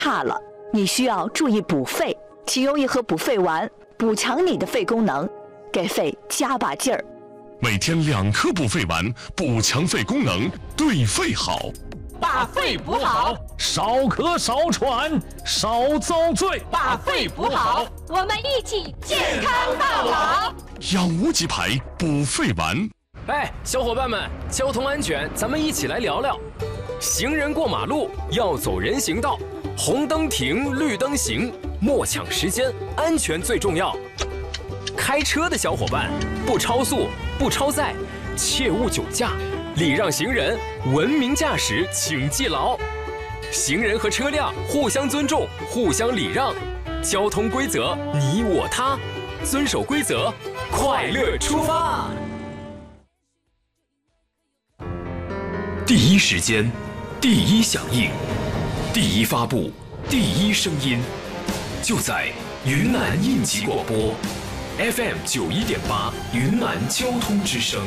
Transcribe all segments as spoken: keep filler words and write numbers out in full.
差了，你需要注意补肺，请用一盒补肺丸补强你的肺功能，给肺加把劲儿。 每天两颗补肺丸，补强肺功能，对肺好。 把肺补好， 少咳少喘少遭罪。 把肺补好， 我们一起健康到老。 养无极牌补肺丸。 哎，小伙伴们，交通安全，咱们一起来聊聊。行人过马路要走人行道，红灯停，绿灯行，莫抢时间，安全最重要。开车的小伙伴，不超速，不超载，切勿酒驾，礼让行人，文明驾驶，请记牢。行人和车辆互相尊重，互相礼让，交通规则你我他，遵守规则，快乐出发。第一时间，第一响应，第一发布，第一声音，就在云南应急广播 F M 九一点八，云南交通之声。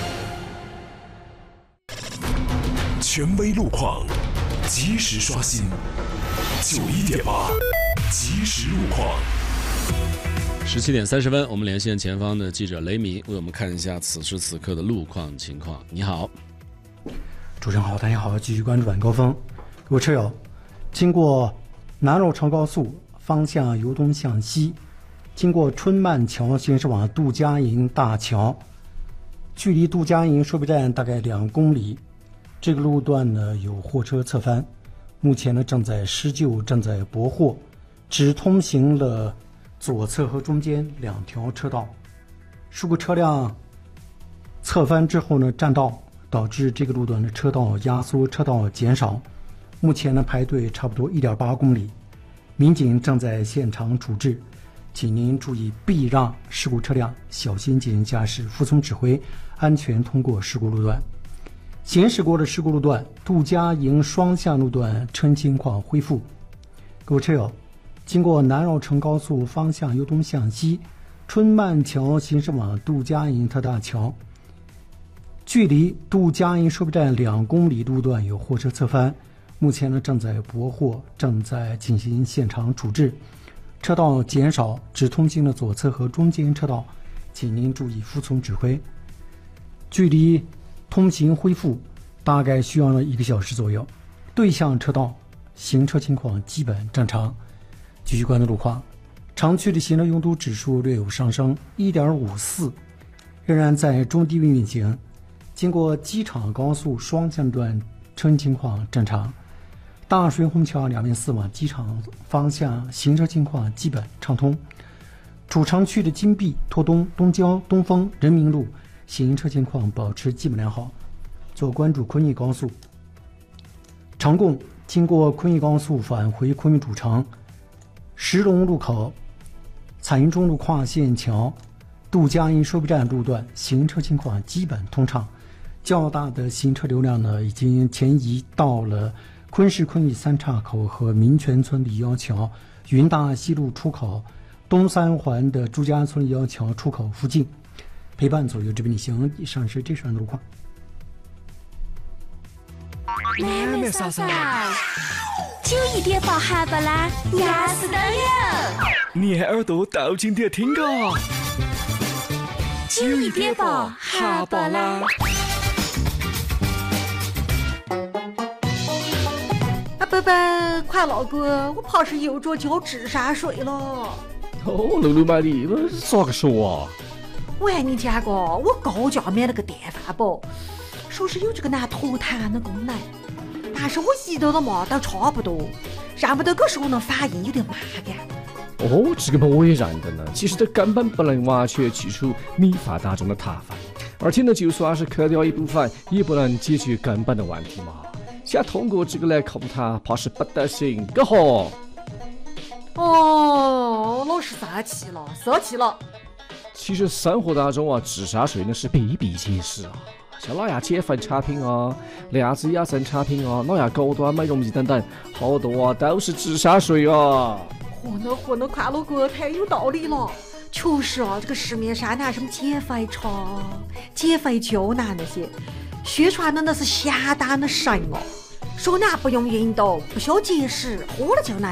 权威路况，及时刷新。九一点八，及时路况。 十七点三十分，我们连线前方的记者雷鸣，为我们看一下此时此刻的路况情况。你好， 主持人好，大家好，继续关注晚高峰。各位车友，经过南绕城高速方向由东向西，经过春曼桥行驶往杜家营大桥，距离杜家营收费站大概两公里。这个路段呢有货车侧翻，目前呢正在施救，正在驳获，只通行了左侧和中间两条车道。事故车辆侧翻之后呢占道，导致这个路段的车道压缩，车道减少。目前呢排队差不多 一点八公里，民警正在现场处置，请您注意避让事故车辆，小心进行驾驶，服从指挥，安全通过事故路段。行驶过的事故路段杜家营双向路段车情况恢复。各位车友，经过南绕城高速方向由东向西，春曼桥行驶往杜家营特大桥，距离杜家营收费站两公里路段有货车侧翻，目前呢正在驳获，正在进行现场处置，车道减少，只通行了左侧和中间车道，请您注意服从指挥。距离通行恢复大概需要了一个小时左右，对向车道行车情况基本正常。继续关注路况，城区的行车拥堵指数略有上升 一点五四， 仍然在中低位运行。经过机场高速双向段车情况正常，大水虹桥两边四往机场方向行车情况基本畅通。主城区的金碧、拓东、东郊、东风、人民路行车情况保持基本良好。做关注昆义高速，成贡经过昆义高速返回昆明主城，石龙路口、彩云中路跨线桥、杜家营收费站路段行车情况基本通畅，较大的行车流量呢已经前移到了昆市昆义三岔口和民权村立腰桥、云大西路出口、东三环的朱家村立腰桥出口附近。陪伴左右这边旅行，以上是这段路况。 妹妹嫂嫂，九一点八哈巴拉，压死的有。 你耳朵倒进点听个。 九一点八哈巴拉。 啊，伯伯，快老哥，我怕是有着脚治沙水了。 哦，露露妈的，咋个说啊？ 我还你家个，我高价买了个电饭煲，说是有这个拿脱痰的功能，但是我一到了嘛都差不多，让不得个时候呢反应有点麻感。 哦，这个嘛我也认得呢。其实这根本不能完全去除米饭当中的碳饭，而且呢，就算是去掉一部分，也不能解决根本的问题嘛。想通过这个来控它，怕是不得行，个吼。 哦，老是生气了，生气了。 其实生活当中啊，治沙水呢是比比皆是啊，像哪样减肥产品啊、量子养生产品啊、哪样高端美容仪等等，好多啊都是治沙水啊。 嚯那嚯那快乐哥太有道理了，确实啊，这个市面上那什么减肥茶、减肥胶囊那些，宣传的那是相当的神哦。 说俺不用运动，不需要节食，喝了就来。